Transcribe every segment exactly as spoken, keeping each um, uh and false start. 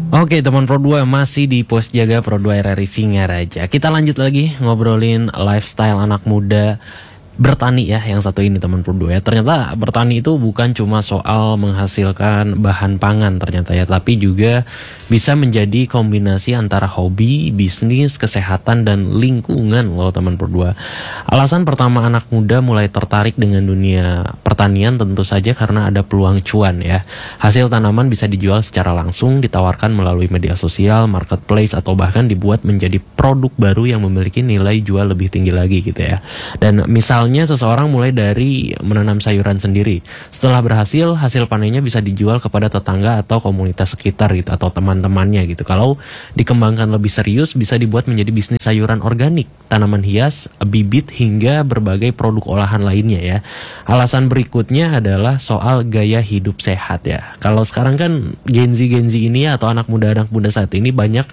Oke teman Pro dua, masih di Pos Jaga Pro dua R R I Singaraja. Kita lanjut lagi ngobrolin lifestyle anak muda bertani ya, yang satu ini teman Pro dua ya. Ternyata bertani itu bukan cuma soal menghasilkan bahan pangan ternyata ya, tapi juga bisa menjadi kombinasi antara hobi, bisnis, kesehatan, dan lingkungan loh teman Pro dua. Alasan pertama anak muda mulai tertarik dengan dunia pertanian tentu saja karena ada peluang cuan ya. Hasil tanaman bisa dijual secara langsung, ditawarkan melalui media sosial, marketplace, atau bahkan dibuat menjadi produk baru yang memiliki nilai jual lebih tinggi lagi gitu ya. Dan misalnya seseorang mulai dari menanam sayuran sendiri. Setelah berhasil, hasil panennya bisa dijual kepada tetangga atau komunitas sekitar gitu, atau teman-temannya gitu. Kalau dikembangkan lebih serius, bisa dibuat menjadi bisnis sayuran organik, tanaman hias, bibit, hingga berbagai produk olahan lainnya ya. Alasan berikutnya adalah soal gaya hidup sehat ya. Kalau sekarang kan Gen Z-Gen Z ini atau anak muda-anak muda saat ini banyak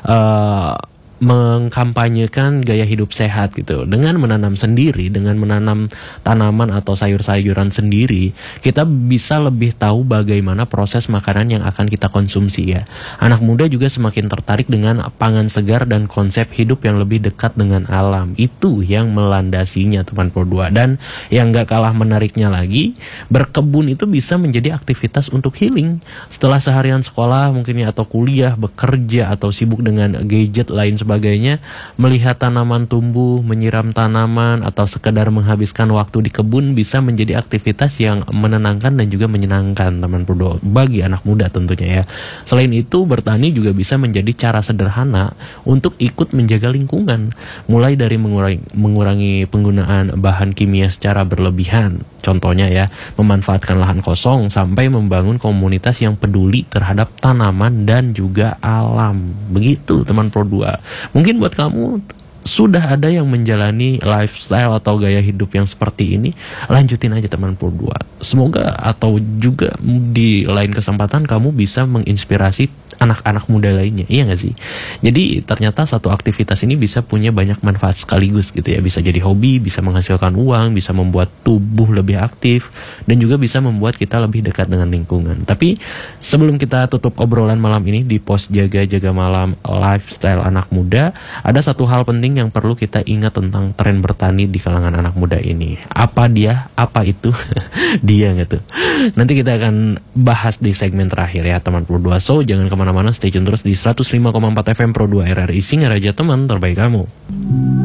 uh, mengkampanyekan gaya hidup sehat gitu. Dengan menanam sendiri, dengan menanam tanaman atau sayur-sayuran sendiri, kita bisa lebih tahu bagaimana proses makanan yang akan kita konsumsi ya. Anak muda juga semakin tertarik dengan pangan segar dan konsep hidup yang lebih dekat dengan alam. Itu yang melandasinya teman Pro dua. Dan yang gak kalah menariknya lagi, berkebun itu bisa menjadi aktivitas untuk healing. Setelah seharian sekolah mungkin ya, atau kuliah, bekerja, atau sibuk dengan gadget lain sebagainya, melihat tanaman tumbuh, menyiram tanaman, atau sekedar menghabiskan waktu di kebun bisa menjadi aktivitas yang menenangkan dan juga menyenangkan teman Pro dua bagi anak muda tentunya ya. Selain itu, bertani juga bisa menjadi cara sederhana untuk ikut menjaga lingkungan, mulai dari mengurangi, mengurangi penggunaan bahan kimia secara berlebihan, contohnya ya, memanfaatkan lahan kosong, sampai membangun komunitas yang peduli terhadap tanaman dan juga alam. Begitu teman Pro dua. Mungkin buat kamu sudah ada yang menjalani lifestyle atau gaya hidup yang seperti ini, lanjutin aja teman Pro dua. Semoga atau juga di lain kesempatan kamu bisa menginspirasi anak-anak muda lainnya, iya gak sih? Jadi ternyata satu aktivitas ini bisa punya banyak manfaat sekaligus gitu ya. Bisa jadi hobi, bisa menghasilkan uang, bisa membuat tubuh lebih aktif, dan juga bisa membuat kita lebih dekat dengan lingkungan. Tapi sebelum kita tutup obrolan malam ini di Pos Jaga Jaga Malam Lifestyle Anak Muda, ada satu hal penting yang perlu kita ingat tentang tren bertani di kalangan anak muda ini. Apa dia? Apa itu? Dia gitu. Nanti kita akan bahas di segmen terakhir ya teman Pro dua. So jangan kemana mana, stay tune terus di seratus lima koma empat F M Pro dua R R I Singaraja, teman terbaik kamu.